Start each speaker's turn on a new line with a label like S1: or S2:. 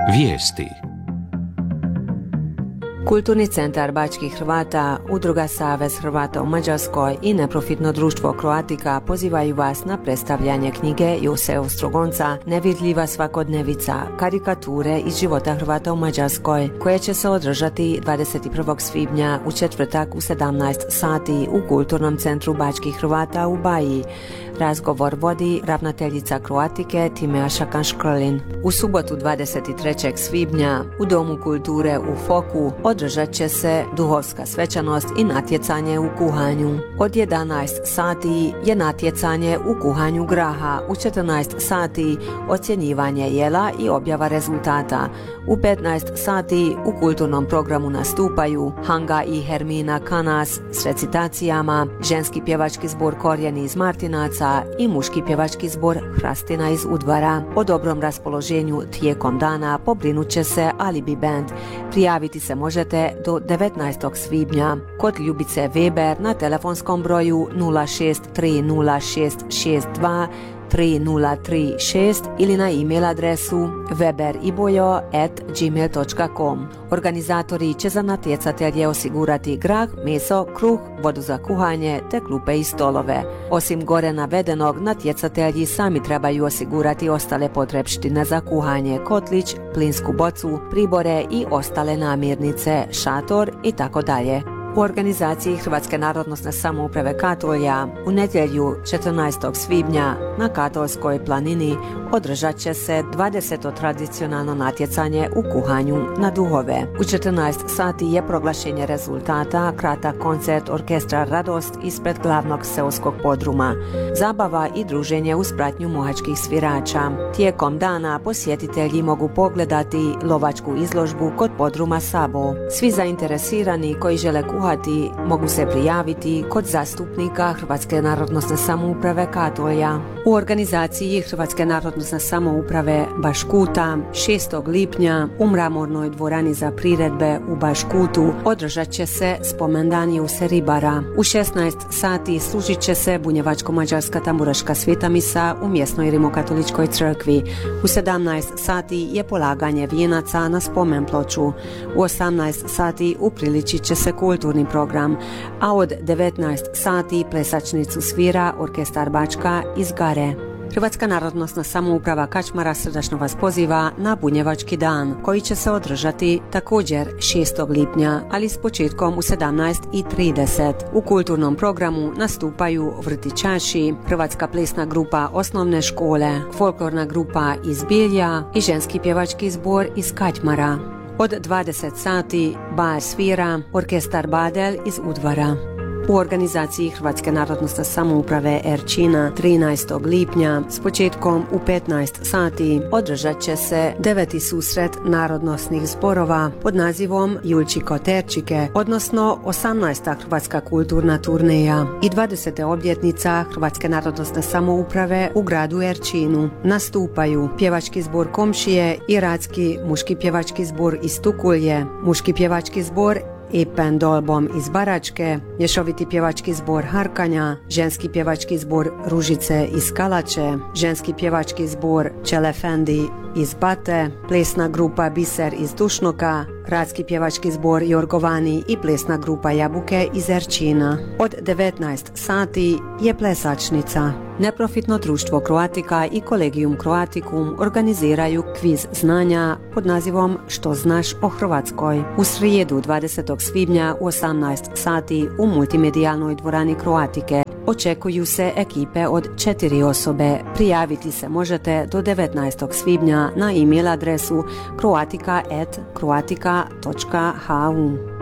S1: Vijesti.
S2: Kulturni centar bačkih Hrvata, Udruga Savez Hrvata u Mađarskoj i neprofitno društvo Croatica pozivaju vas na predstavljanje knjige Jose Ostrogonca Nevidljiva svakodnevica, karikature iz života Hrvata u Mađarskoj, koje će se održati 21. svibnja u četvrtak u 17 sati u Kulturnom centru bačkih Hrvata u Baji. Razgovor vodi ravnateljica Croatike Timea Šakan-Škrlin. U subotu 23. svibnja u Domu kulture u Foku održat će se duhovska svečanost i natjecanje u kuhanju. Od 11 sati je natjecanje u kuhanju graha, u 14 sati ocjenjivanje jela i objava rezultata. U 15 sati u kulturnom programu nastupaju Hanga i Hermina Kanas s recitacijama, ženski pjevački zbor Korijeni iz Martinaca i muški pjevački zbor Hrastina iz Udvara. O dobrom raspoloženju tijekom dana pobrinut će se Alibi Band. Prijaviti se možete do 19. svibnja kod Ljubice Weber na telefonskom broju 0630662336 ili na e-mail adresu weberibojo@gmail.com. Organizatori će za natjecatelje osigurati grah, meso, kruh, vodu za kuhanje te klupe i stolove. Osim gore navedenog, natjecatelji sami trebaju osigurati ostale potrepštine za kuhanje, kotlić, plinsku bocu, pribore i ostale namirnice, šator itd. U organizaciji Hrvatske narodnosne samouprave Katolja u nedjelju 14. svibnja na Katolskoj planini održat će se 20. tradicionalno natjecanje u kuhanju na duhove. U 14 sati je proglašenje rezultata, kratak koncert orkestra Radost ispred glavnog seoskog podruma, zabava i druženje uz pratnju mohačkih svirača. Tijekom dana posjetitelji mogu pogledati lovačku izložbu kod podruma Sabo. Svi zainteresirani koji žele kuhati mogu se prijaviti kod zastupnika Hrvatske narodnosne samouprave Katolja. U organizaciji Hrvatske narodnosne samouprave Baškuta 6. lipnja u Mramornoj dvorani za priredbe u Baškutu održat će se spomendan Juse Ribara. U 16 sati služit će se bunjevačko-mađarska tamburaška sveta misa u mjesnoj rimokatoličkoj crkvi. U 17 sati je polaganje vijenaca na spomen ploču. U 18 sati upriličit će se kulturni program, a od 19 sati plesačnicu svira orkestar Bačka iz Gare. Hrvatska narodnosna samouprava Kačmara srdačno vas poziva na Bunjevački dan, koji će se održati također 6. lipnja, ali s početkom u 17:30. U kulturnom programu nastupaju vrtićaši, Hrvatska plesna grupa osnovne škole, folklorna grupa iz Bilja i ženski pjevački zbor iz Kačmara. Od 20 sati bar svira orkestar Badel iz Udvara. U organizaciji Hrvatske narodnosne samouprave Erčina 13. lipnja s početkom u 15 sati održat će se 9. susret narodnosnih zborova pod nazivom Julči Koterčike, odnosno 18. Hrvatska kulturna turneja i 20. obljetnica Hrvatske narodnosne samouprave u gradu Erčinu. Nastupaju pjevački zbor Komšije i Radski muški pjevački zbor iz Tukulje, muški pjevački zbor i Pendolbom iz Baračke, mješoviti pjevački zbor Harkanja, ženski pjevački zbor Ružice iz Kalače, ženski pjevački zbor Čelefendi iz Bate, plesna grupa Biser iz Tušnoka, Radski pjevački zbor Jorgovani i plesna grupa Jabuke iz Erčina. Od 19 sati je plesačnica. Neprofitno društvo Croatica i Collegium Croaticum organiziraju kviz znanja pod nazivom Što znaš o Hrvatskoj. U srijedu 20. svibnja u 18 sati u multimedijalnoj dvorani Croatike očekuju se ekipe od 4 osobe. Prijaviti se možete do 19. svibnja na e-mail adresu croatica@croatica.hu.